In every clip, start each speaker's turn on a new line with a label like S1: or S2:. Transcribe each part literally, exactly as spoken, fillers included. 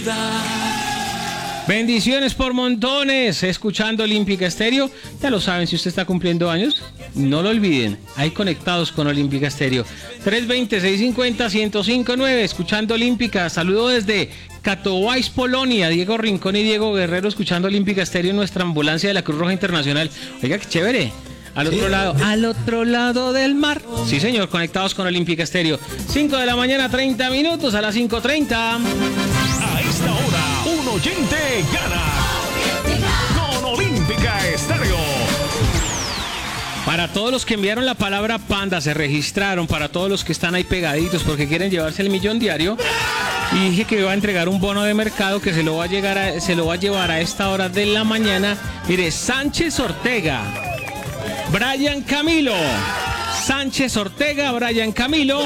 S1: ciudad.
S2: Bendiciones por montones, escuchando Olímpica Estéreo. Ya lo saben, si usted está cumpliendo años, no lo olviden, ahí conectados con Olímpica Estéreo. tres veinte, seiscientos cincuenta, ciento cinco nueve, escuchando Olímpica. Saludo desde Katowice, Polonia. Diego Rincón y Diego Guerrero, escuchando Olímpica Estéreo en nuestra ambulancia de la Cruz Roja Internacional. Oiga, qué chévere. Al otro sí. lado, al otro lado del mar. Sí, señor, conectados con Olímpica Estéreo. cinco de la mañana, treinta minutos, a las cinco treinta.
S3: A esta hora, un oyente gana con Olímpica Estéreo.
S2: Para todos los que enviaron la palabra panda, se registraron, para todos los que están ahí pegaditos porque quieren llevarse el millón diario, y dije que iba a entregar un bono de mercado que se lo va a, llegar a, se lo va a llevar a esta hora de la mañana. Mire, Sánchez Ortega, Brian Camilo, Sánchez Ortega, Brian Camilo,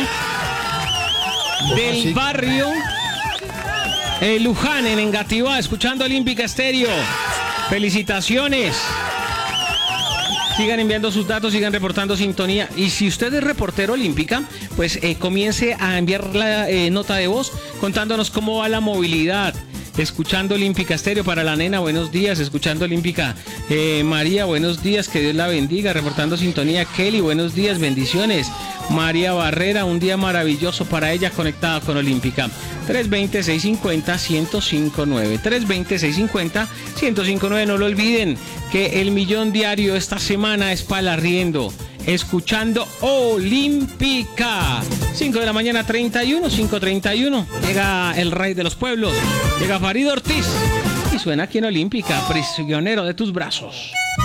S2: del barrio eh, Luján, en Engativá, escuchando Olímpica Estéreo. Felicitaciones. Sigan enviando sus datos, sigan reportando sintonía. Y si usted es reportero Olímpica, pues eh, comience a enviar la eh, nota de voz contándonos cómo va la movilidad. Escuchando Olímpica Estéreo. Para la nena, buenos días. Escuchando Olímpica. Eh, María, buenos días. Que Dios la bendiga. Reportando sintonía. Kelly, buenos días. Bendiciones. María Barrera, un día maravilloso para ella, conectada con Olímpica. tres veinte, seiscientos cincuenta, ciento cinco nueve. tres veinte, seiscientos cincuenta, ciento cinco nueve. No lo olviden que el millón diario esta semana es para el arriendo. Escuchando Olímpica. cinco de la mañana, treinta y uno, cinco treinta y uno. Llega el rey de los pueblos. Llega Farid Ortiz. Y suena aquí en Olímpica, prisionero de tus brazos.